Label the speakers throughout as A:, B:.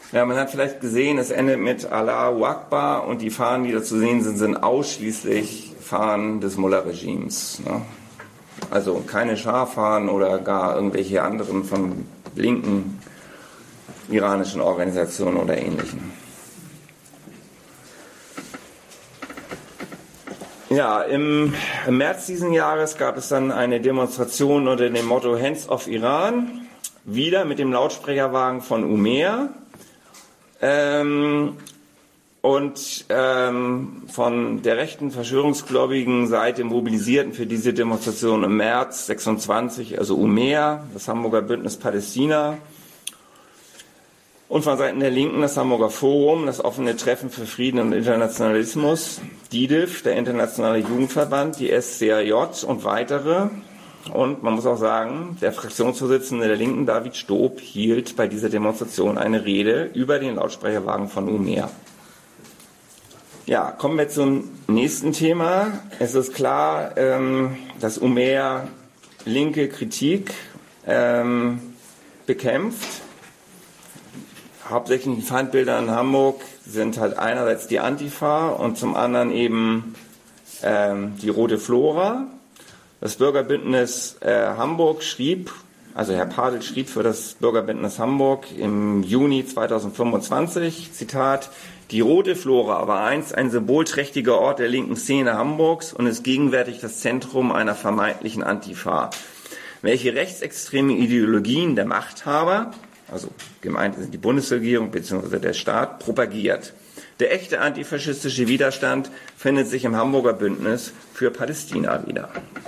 A: Ja, man hat vielleicht gesehen, es endet mit Allahu Akbar und die Fahnen, die da zu sehen sind, sind ausschließlich Fahnen des Mullah-Regimes. Ne? Also keine Schah-Fahnen oder gar irgendwelche anderen von linken iranischen Organisationen oder Ähnlichen. Ja, im März diesen Jahres gab es dann eine Demonstration unter dem Motto Hands off Iran, wieder mit dem Lautsprecherwagen von Umair und von der rechten verschwörungsgläubigen Seite mobilisierten für diese Demonstration im März 26, also Umair, das Hamburger Bündnis Palästina, und von Seiten der Linken das Hamburger Forum, das offene Treffen für Frieden und Internationalismus, DIDIF, der Internationale Jugendverband, die SCAJ und weitere. Und man muss auch sagen, der Fraktionsvorsitzende der Linken, David Stob, hielt bei dieser Demonstration eine Rede über den Lautsprecherwagen von Umair. Ja, kommen wir zum nächsten Thema. Es ist klar, dass Umair linke Kritik bekämpft. Hauptsächlich die Feindbilder in Hamburg sind halt einerseits die Antifa und zum anderen eben die Rote Flora. Das Bürgerbündnis Hamburg schrieb, also Herr Padel schrieb für das Bürgerbündnis Hamburg im Juni 2025, Zitat, die Rote Flora war einst ein symbolträchtiger Ort der linken Szene Hamburgs und ist gegenwärtig das Zentrum einer vermeintlichen Antifa, welche rechtsextreme Ideologien der Machthaber, also gemeint sind die Bundesregierung bzw. der Staat, propagiert. Der echte antifaschistische Widerstand findet sich im Hamburger Bündnis für Palästina wieder.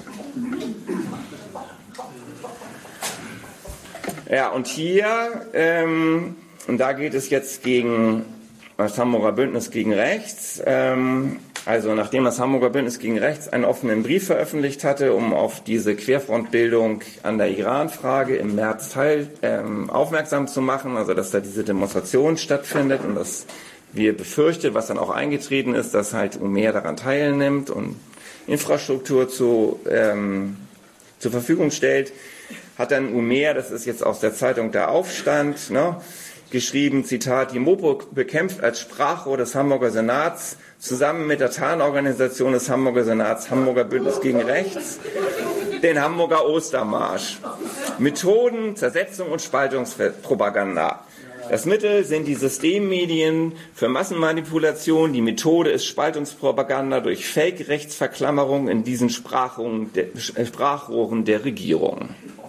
A: Ja, und hier, und da geht es jetzt gegen das Hamburger Bündnis gegen Rechts, also nachdem das Hamburger Bündnis gegen Rechts einen offenen Brief veröffentlicht hatte, um auf diese Querfrontbildung an der Iran-Frage im März aufmerksam zu machen, also dass da diese Demonstration stattfindet und dass wir befürchtet, was dann auch eingetreten ist, dass halt Umair daran teilnimmt und Infrastruktur zur Verfügung stellt, hat dann Umair, das ist jetzt aus der Zeitung Der Aufstand, ne, geschrieben, Zitat, die Mopo bekämpft als Sprachrohr des Hamburger Senats zusammen mit der Tarnorganisation des Hamburger Senats, Hamburger Bündnis gegen Rechts, den Hamburger Ostermarsch. Methoden, Zersetzung und Spaltungspropaganda. Das Mittel sind die Systemmedien für Massenmanipulation. Die Methode ist Spaltungspropaganda durch Fake-Rechtsverklammerung in diesen Sprachrohren der Regierung.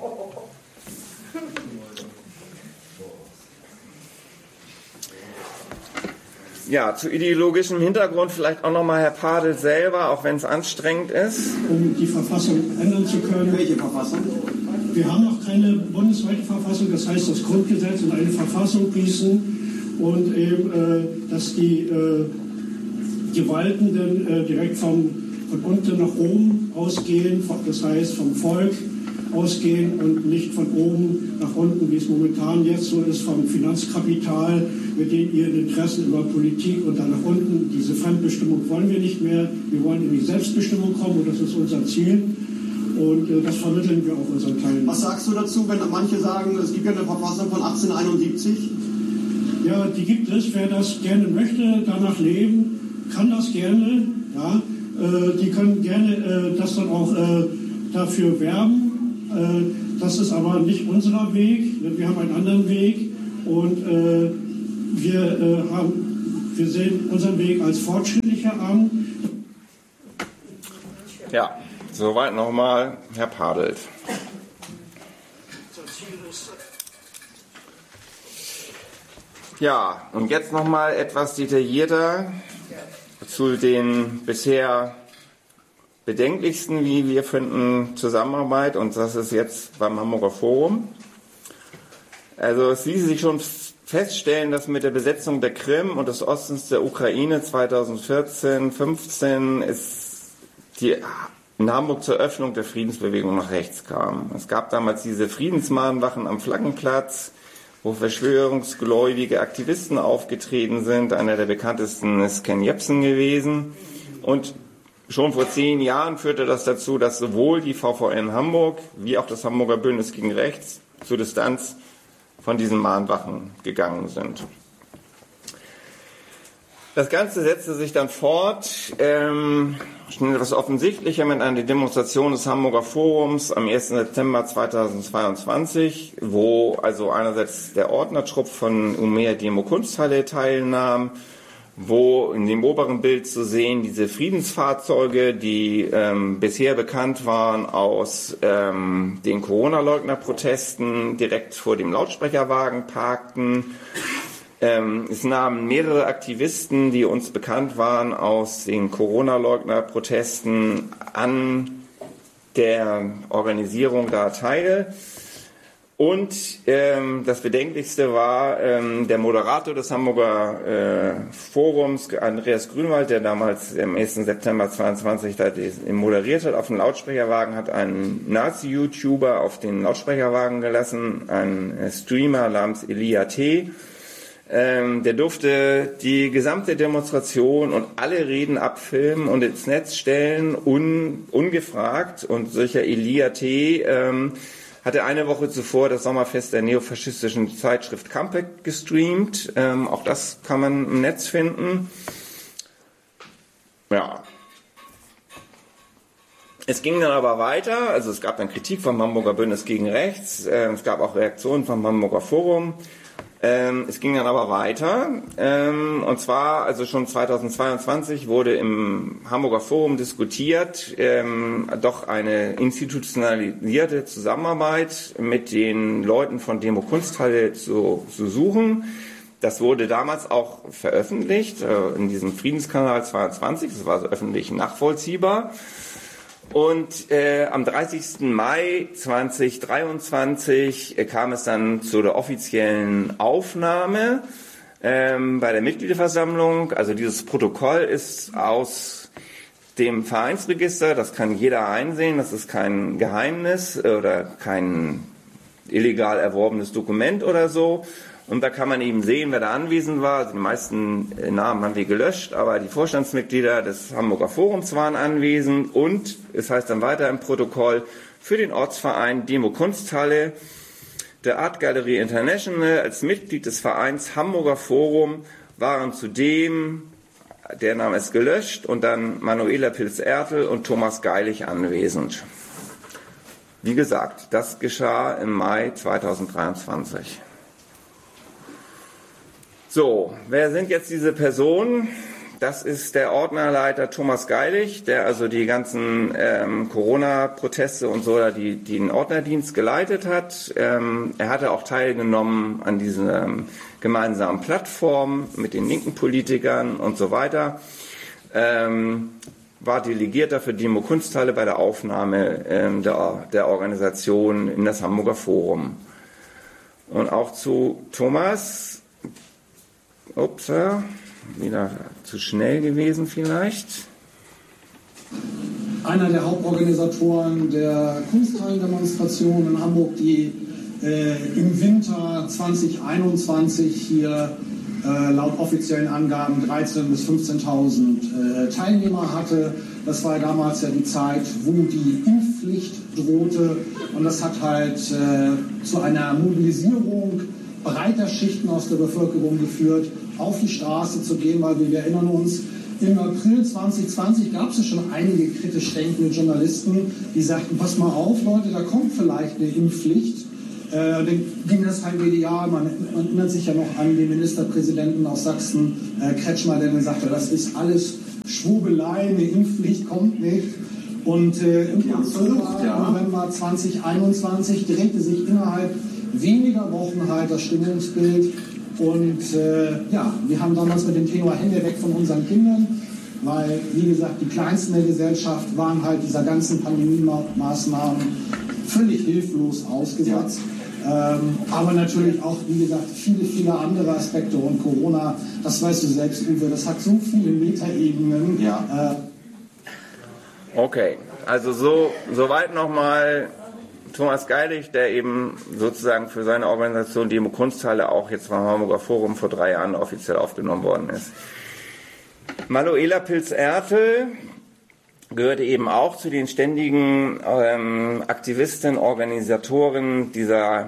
A: Ja, zu ideologischem Hintergrund vielleicht auch nochmal Herr Padel selber, auch wenn es anstrengend ist.
B: Um die Verfassung ändern zu können.
C: Welche Verfassung?
B: Wir haben noch keine bundesweite Verfassung, das heißt das Grundgesetz in eine Verfassung gießen und eben, dass die Gewaltenden direkt von unten nach oben ausgehen, das heißt vom Volk ausgehen und nicht von oben nach unten, wie es momentan jetzt so ist, vom Finanzkapital mit den ihren Interessen über Politik und dann nach unten. Diese Fremdbestimmung wollen wir nicht mehr. Wir wollen in die Selbstbestimmung kommen und das ist unser Ziel. Und das vermitteln wir auch unseren Teilnehmern.
C: Was sagst du dazu, wenn manche sagen, es gibt ja eine Verfassung von 1871?
B: Ja, die gibt es. Wer das gerne möchte, danach leben, kann das gerne. Ja, die können gerne das dann auch dafür werben. Das ist aber nicht unser Weg. Wir haben einen anderen Weg und wir sehen unseren Weg als fortschrittlicher an.
A: Ja, soweit nochmal Herr Padelt. Ja, und jetzt nochmal etwas detaillierter zu den bisher bedenklichsten, wie wir finden, Zusammenarbeit, und das ist jetzt beim Hamburger Forum. Also es ließe sich schon feststellen, dass mit der Besetzung der Krim und des Ostens der Ukraine 2014/15 es in Hamburg zur Öffnung der Friedensbewegung nach rechts kam. Es gab damals diese Friedensmahnwachen am Flaggenplatz, wo verschwörungsgläubige Aktivisten aufgetreten sind. Einer der bekanntesten ist Ken Jebsen gewesen. Und schon vor 10 Jahren führte das dazu, dass sowohl die VVN Hamburg wie auch das Hamburger Bündnis gegen Rechts zur Distanz von diesen Mahnwachen gegangen sind. Das Ganze setzte sich dann fort, schon etwas offensichtlicher mit einer Demonstration des Hamburger Forums am 1. September 2022, wo also einerseits der Ordnertrupp von Umeå Demo Kunsthalle teilnahm, wo in dem oberen Bild zu sehen diese Friedensfahrzeuge, die bisher bekannt waren aus den Corona-Leugner-Protesten, direkt vor dem Lautsprecherwagen parkten. Es nahmen mehrere Aktivisten, die uns bekannt waren aus den Corona-Leugner-Protesten, an der Organisierung da teil. Und das Bedenklichste war der Moderator des Hamburger Forums, Andreas Grünwald, der damals am 1. September 22 da moderiert hat. Auf dem Lautsprecherwagen hat einen Nazi-YouTuber auf den Lautsprecherwagen gelassen, ein Streamer namens Elia T. Der durfte die gesamte Demonstration und alle Reden abfilmen und ins Netz stellen, ungefragt. Und solcher Elia T. Hatte eine Woche zuvor das Sommerfest der neofaschistischen Zeitschrift Campek gestreamt. Auch das kann man im Netz finden. Ja. Es ging dann aber weiter. Also es gab dann Kritik vom Hamburger Bündnis gegen Rechts. Es gab auch Reaktionen vom Hamburger Forum. Es ging dann aber weiter, und zwar, also schon 2022 wurde im Hamburger Forum diskutiert, doch eine institutionalisierte Zusammenarbeit mit den Leuten von Demo Kunsthalle zu suchen. Das wurde damals auch veröffentlicht, in diesem Friedenskanal 22, das war also öffentlich nachvollziehbar. Und am 30. Mai 2023 kam es dann zu der offiziellen Aufnahme bei der Mitgliederversammlung. Also dieses Protokoll ist aus dem Vereinsregister, das kann jeder einsehen, das ist kein Geheimnis oder kein illegal erworbenes Dokument oder so. Und da kann man eben sehen, wer da anwesend war. Also die meisten Namen haben wir gelöscht, aber die Vorstandsmitglieder des Hamburger Forums waren anwesend. Und es heißt dann weiter im Protokoll, für den Ortsverein Demo Kunsthalle, der Art Gallery International als Mitglied des Vereins Hamburger Forum waren zudem, der Name ist gelöscht, und dann Manuela Pilz-Ertel und Thomas Geilich anwesend. Wie gesagt, das geschah im Mai 2023. So, wer sind jetzt diese Personen? Das ist der Ordnerleiter Thomas Geilich, der also die ganzen Corona-Proteste und so, den Ordnerdienst geleitet hat. Er hatte auch teilgenommen an dieser gemeinsamen Plattform mit den linken Politikern und so weiter. War Delegierter für Demo Kunsthalle bei der Aufnahme der Organisation in das Hamburger Forum. Und auch zu Thomas. Ups, wieder zu schnell gewesen vielleicht.
C: Einer der Hauptorganisatoren der Kunsthallendemonstration in Hamburg, die im Winter 2021 hier laut offiziellen Angaben 13.000 bis 15.000 Teilnehmer hatte. Das war damals ja die Zeit, wo die Impfpflicht drohte, und das hat halt zu einer Mobilisierung breiter Schichten aus der Bevölkerung geführt, auf die Straße zu gehen, weil wir erinnern uns, im April 2020 gab es ja schon einige kritisch denkende Journalisten, die sagten, pass mal auf, Leute, da kommt vielleicht eine Impfpflicht. Dann ging das halt medial, man erinnert sich ja noch an den Ministerpräsidenten aus Sachsen, Kretschmer, der gesagt hat, das ist alles Schwurbelei, eine Impfpflicht kommt nicht. Und im November 2021 drehte sich innerhalb weniger Wochen halt das Stimmungsbild, und wir haben damals mit dem Tenor Hände weg von unseren Kindern, weil, wie gesagt, die Kleinsten der Gesellschaft waren halt dieser ganzen Pandemie-Maßnahmen völlig hilflos ausgesetzt. Ja. Aber natürlich auch, wie gesagt, viele, viele andere Aspekte, und Corona, das weißt du selbst, Uwe, das hat so viele Metaebenen.
A: Ja. Okay, also soweit nochmal Thomas Geilich, der eben sozusagen für seine Organisation Demo Kunsthalle auch jetzt vom Hamburger Forum vor 3 Jahren offiziell aufgenommen worden ist. Manuela Pilz-Ertel gehörte eben auch zu den ständigen Aktivisten, Organisatoren dieser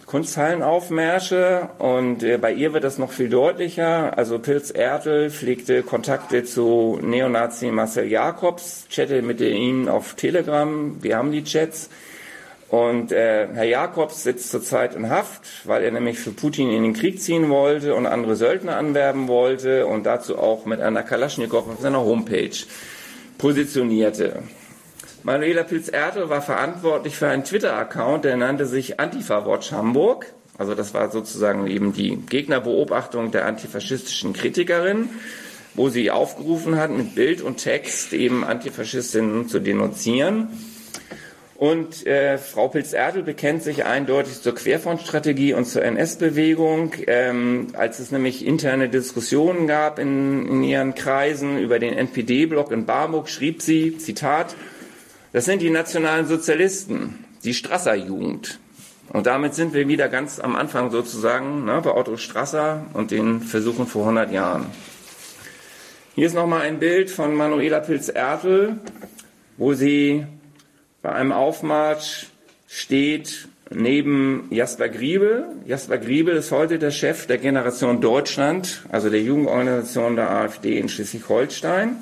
A: Kunsthallenaufmärsche und bei ihr wird das noch viel deutlicher. Also Pilz Ertel pflegte Kontakte zu Neonazi Marcel Jacobs, chatte mit ihm auf Telegram, wir haben die Chats. Und Herr Jacobs sitzt zurzeit in Haft, weil er nämlich für Putin in den Krieg ziehen wollte und andere Söldner anwerben wollte und dazu auch mit einer Kalaschnikow auf seiner Homepage positionierte. Manuela Pilz-Ertel war verantwortlich für einen Twitter-Account, der nannte sich Antifa-Watch Hamburg. Also das war sozusagen eben die Gegnerbeobachtung der antifaschistischen Kritikerin, wo sie aufgerufen hat, mit Bild und Text eben Antifaschistinnen zu denunzieren. Und Frau Pilz-Ertel bekennt sich eindeutig zur Querfrontstrategie und zur NS-Bewegung. Als es nämlich interne Diskussionen gab in ihren Kreisen über den NPD-Block in Barmbek, schrieb sie, Zitat, das sind die nationalen Sozialisten, die Strasser-Jugend. Und damit sind wir wieder ganz am Anfang sozusagen, bei Otto Strasser und den Versuchen vor 100 Jahren. Hier ist nochmal ein Bild von Manuela Pilz-Ertel, wo sie bei einem Aufmarsch steht neben Jasper Griebel. Jasper Griebel ist heute der Chef der Generation Deutschland, also der Jugendorganisation der AfD in Schleswig-Holstein.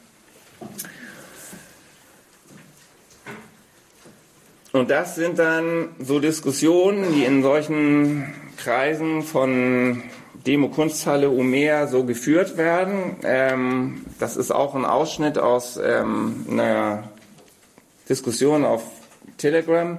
A: Und das sind dann so Diskussionen, die in solchen Kreisen von Demo-Kunsthalle Umeå so geführt werden. Das ist auch ein Ausschnitt aus einer Diskussion auf Telegram.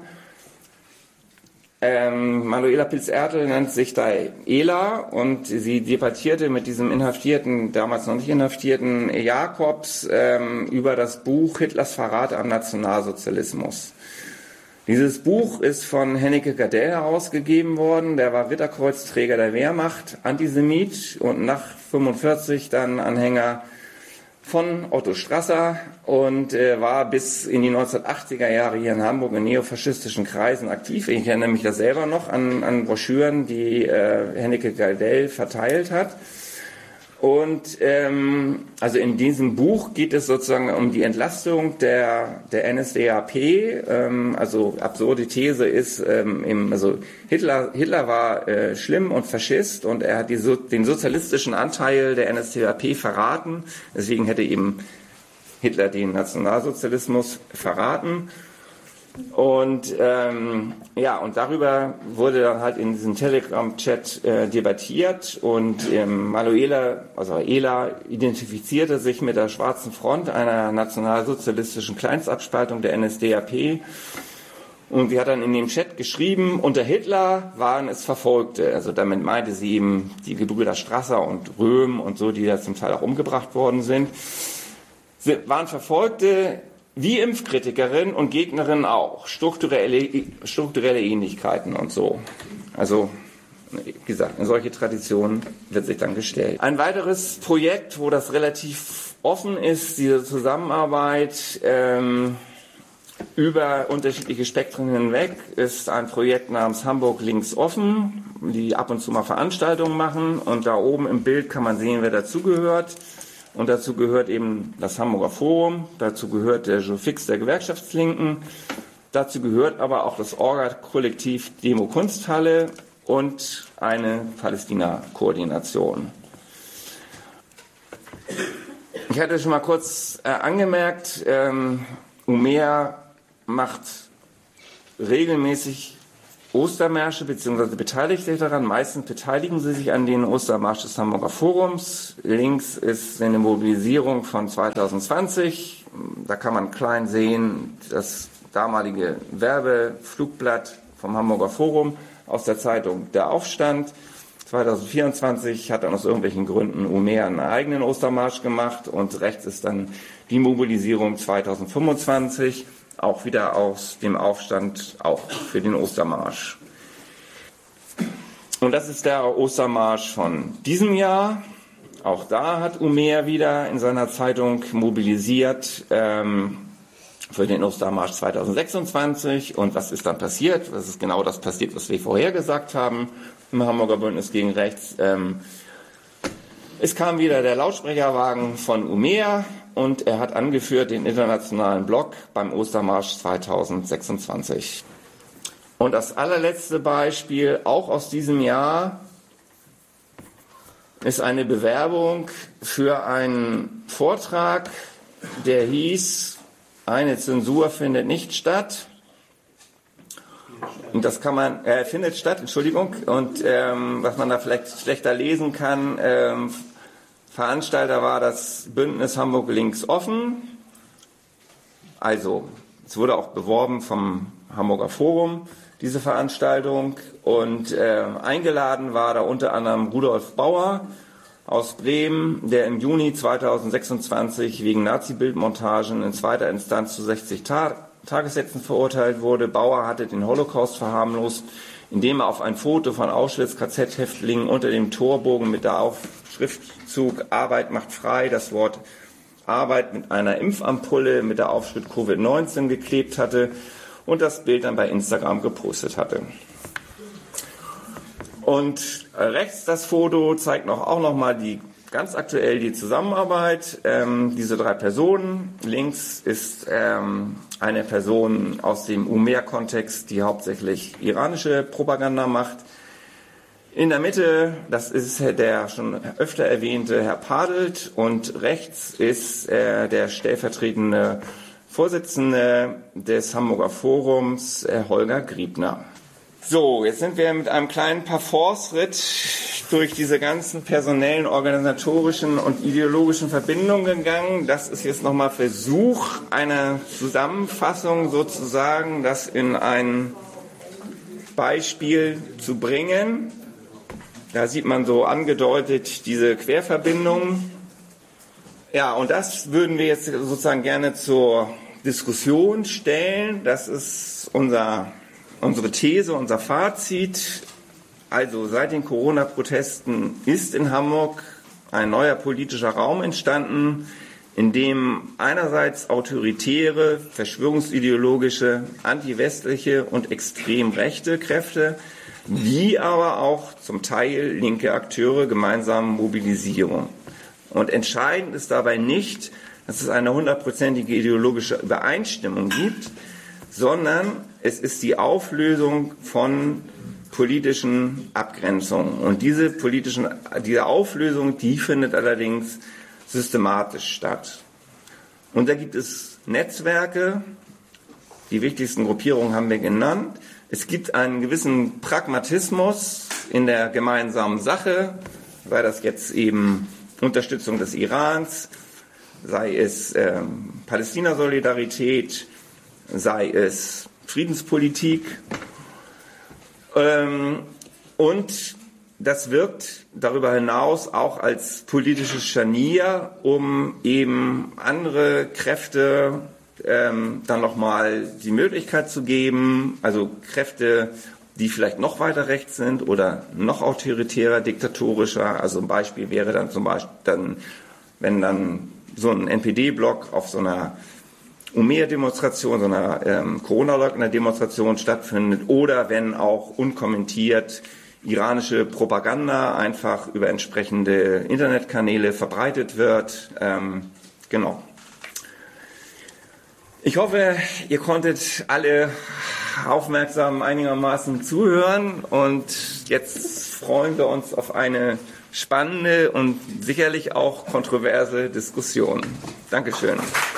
A: Manuela Pilz-Ertel nennt sich da Ela und sie debattierte mit diesem inhaftierten, damals noch nicht inhaftierten Jacobs über das Buch Hitlers Verrat am Nationalsozialismus. Dieses Buch ist von Hennecke Gardell herausgegeben worden. Der war Ritterkreuzträger der Wehrmacht, Antisemit und nach 1945 dann Anhänger von Otto Strasser und war bis in die 1980er Jahre hier in Hamburg in neofaschistischen Kreisen aktiv. Ich erinnere mich da selber noch an Broschüren, die Hennecke Gardell verteilt hat. Und also in diesem Buch geht es sozusagen um die Entlastung der NSDAP. Also absurde These ist, also Hitler war schlimm und Faschist und er hat den sozialistischen Anteil der NSDAP verraten. Deswegen hätte eben Hitler den Nationalsozialismus verraten. Und und darüber wurde dann halt in diesem Telegram-Chat debattiert und Ela identifizierte sich mit der Schwarzen Front, einer nationalsozialistischen Kleinstabspaltung der NSDAP. Und sie hat dann in dem Chat geschrieben, unter Hitler waren es Verfolgte. Also damit meinte sie eben die Gebrüder Strasser und Röhm und so, die da zum Teil auch umgebracht worden sind. Sie waren Verfolgte, wie Impfkritikerin und Gegnerin auch. Strukturelle Ähnlichkeiten und so. Also, wie gesagt, in solche Traditionen wird sich dann gestellt. Ein weiteres Projekt, wo das relativ offen ist, diese Zusammenarbeit über unterschiedliche Spektren hinweg, ist ein Projekt namens Hamburg Links Offen, die ab und zu mal Veranstaltungen machen. Und da oben im Bild kann man sehen, wer dazugehört. Und dazu gehört eben das Hamburger Forum, dazu gehört der Jofix der Gewerkschaftslinken, dazu gehört aber auch das Orga-Kollektiv Demo Kunsthalle und eine Palästina-Koordination. Ich hatte schon mal kurz angemerkt, Umeå macht regelmäßig Ostermärsche bzw. beteiligt sich daran. Meistens beteiligen sie sich an den Ostermarsch des Hamburger Forums. Links ist eine Mobilisierung von 2020. Da kann man klein sehen, das damalige Werbeflugblatt vom Hamburger Forum aus der Zeitung Der Aufstand. 2024 hat dann aus irgendwelchen Gründen Umeå einen eigenen Ostermarsch gemacht und rechts ist dann die Mobilisierung 2025. Auch wieder aus dem Aufstand, auch für den Ostermarsch. Und das ist der Ostermarsch von diesem Jahr. Auch da hat Umeå wieder in seiner Zeitung mobilisiert für den Ostermarsch 2026. Und was ist dann passiert? Was ist genau das passiert, was wir vorher gesagt haben im Hamburger Bündnis gegen Rechts? Es kam wieder der Lautsprecherwagen von Umeå und er hat angeführt den internationalen Block beim Ostermarsch 2026. Und das allerletzte Beispiel, auch aus diesem Jahr, ist eine Bewerbung für einen Vortrag, der hieß, eine Zensur findet nicht statt. Und das kann man, findet statt, Entschuldigung. Und was man da vielleicht schlechter lesen kann, Veranstalter war das Bündnis Hamburg Links Offen. Also, es wurde auch beworben vom Hamburger Forum, diese Veranstaltung. Und eingeladen war da unter anderem Rudolf Bauer aus Bremen, der im Juni 2026 wegen Nazi-Bildmontagen in zweiter Instanz zu 60 Tagessätzen verurteilt wurde. Bauer hatte den Holocaust verharmlost, indem er auf ein Foto von Auschwitz-KZ-Häftlingen unter dem Torbogen mit der Schriftzug Arbeit macht frei das Wort Arbeit mit einer Impfampulle mit der Aufschrift Covid-19 geklebt hatte und das Bild dann bei Instagram gepostet hatte. Und rechts das Foto zeigt auch noch mal ganz aktuell die Zusammenarbeit. Diese 3 Personen. Links ist eine Person aus dem Umair-Kontext, die hauptsächlich iranische Propaganda macht. In der Mitte, das ist der schon öfter erwähnte Herr Padelt, und rechts ist der stellvertretende Vorsitzende des Hamburger Forums, Holger Griebner. So, jetzt sind wir mit einem kleinen Parforce-Ritt durch diese ganzen personellen, organisatorischen und ideologischen Verbindungen gegangen. Das ist jetzt nochmal Versuch einer Zusammenfassung sozusagen, das in ein Beispiel zu bringen. Da sieht man so angedeutet diese Querverbindungen. Ja, und das würden wir jetzt sozusagen gerne zur Diskussion stellen. Das ist unsere These, unser Fazit. Also seit den Corona-Protesten ist in Hamburg ein neuer politischer Raum entstanden, in dem einerseits autoritäre, verschwörungsideologische, antiwestliche und extrem rechte Kräfte, wie aber auch zum Teil linke Akteure gemeinsam mobilisieren. Und entscheidend ist dabei nicht, dass es eine 100%ige ideologische Übereinstimmung gibt, sondern es ist die Auflösung von politischen Abgrenzungen. Und diese Auflösung, die findet allerdings systematisch statt. Und da gibt es Netzwerke, die wichtigsten Gruppierungen haben wir genannt. Es gibt einen gewissen Pragmatismus in der gemeinsamen Sache, sei das jetzt eben Unterstützung des Irans, sei es Palästina-Solidarität, sei es Friedenspolitik. Und das wirkt darüber hinaus auch als politisches Scharnier, um eben andere Kräfte dann nochmal die Möglichkeit zu geben, also Kräfte, die vielleicht noch weiter rechts sind oder noch autoritärer, diktatorischer. Also ein Beispiel wäre dann zum Beispiel, wenn dann so ein NPD-Block auf so einer Umair-Demonstration, so einer Corona-Leugner-Demonstration stattfindet, oder wenn auch unkommentiert iranische Propaganda einfach über entsprechende Internetkanäle verbreitet wird. Genau. Ich hoffe, ihr konntet alle aufmerksam einigermaßen zuhören, und jetzt freuen wir uns auf eine spannende und sicherlich auch kontroverse Diskussion. Dankeschön.